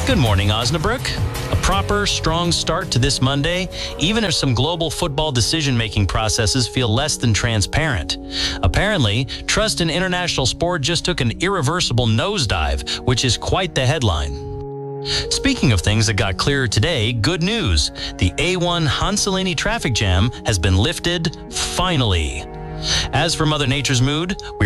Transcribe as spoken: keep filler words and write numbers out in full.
Good morning, Osnabrück. A proper, strong start to this Monday, even if some global football decision-making processes feel less than transparent. Apparently, trust in international sport just took an irreversible nosedive, which is quite the headline. Speaking of things that got clearer today, good news. The A one Hansalini traffic jam has been lifted, finally. As for Mother Nature's mood, we